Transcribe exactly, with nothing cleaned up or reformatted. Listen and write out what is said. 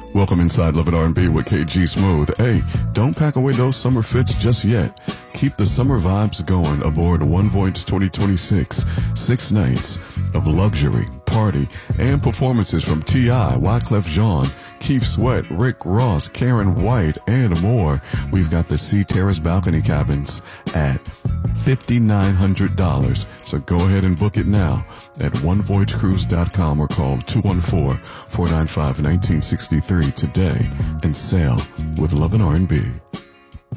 Welcome inside Love and R and B with K G Smooth. Hey, don't pack away those summer fits just yet. Keep the summer vibes going aboard One Voyage twenty twenty-six. Six nights of luxury, party, and performances from T I, Wyclef Jean, Keith Sweat, Rick Ross, Karen White, and more. We've got the Sea Terrace balcony cabins at five thousand nine hundred dollars. So go ahead and book it now at one voyage cruise dot com or call two one four, four nine five, one nine six three today and sail with Love and R and B.